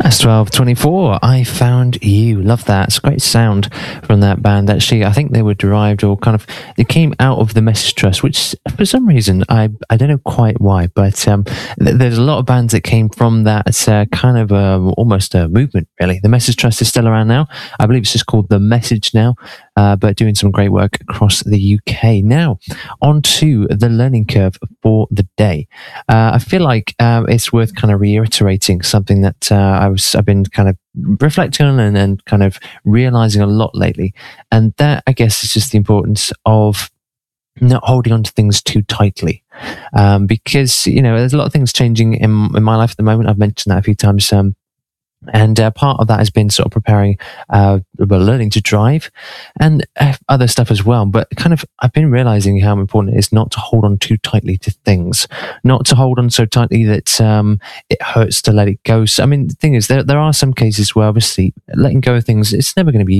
That's 12:24. I Found You. Love that. It's a great sound from that band. Actually, I think they were derived or they came out of the Message Trust, which for some reason, I don't know quite why, but there's a lot of bands that came from that. It's kind of almost a movement, really. The Message Trust is still around now. I believe it's just called The Message now, but doing some great work across the UK. Now, on to the learning curve for the day. I feel like it's worth kind of reiterating something that I've been kind of reflecting on and kind of realizing a lot lately. And that, I guess, is just the importance of not holding on to things too tightly. Because, there's a lot of things changing in my life at the moment. I've mentioned that a few times. And part of that has been sort of preparing, learning to drive and other stuff as well. But I've been realizing how important it is not to hold on too tightly to things, not to hold on so tightly that it hurts to let it go. So, I mean, the thing is, there are some cases where obviously letting go of things, it's never going to be